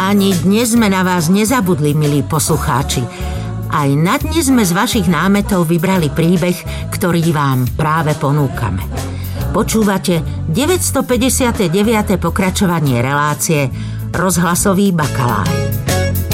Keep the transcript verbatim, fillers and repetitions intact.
Ani dnes sme na vás nezabudli, milí poslucháči. Aj na dnes sme z vašich námetov vybrali príbeh, ktorý vám práve ponúkame. Počúvate deväťstopäťdesiatdeväte pokračovanie relácie Rozhlasový bakalár.